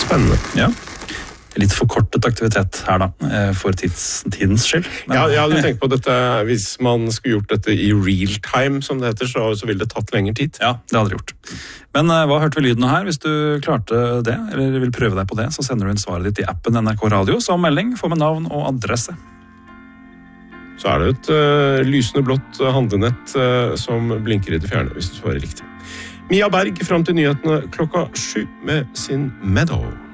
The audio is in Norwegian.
Spennende. Ja. Litt forkortet aktivitet her da, for tidens skyld. Men... Ja, du tenker på dette, hvis man skulle gjort dette i real time, som det heter, så ville det tatt lengre tid. Ja, det hadde det gjort. Men hva hørte vi lyden av her? Hvis du klarte det, eller vil prøve deg på det, så sender du inn svaret ditt i appen NRK Radio, som melding, får med navn og adresse. Så det et lysende blått handlenett som blinker i det fjerne, hvis du svarer riktig. Mia Berg frem til nyhetene 7:00 med sin Meadow.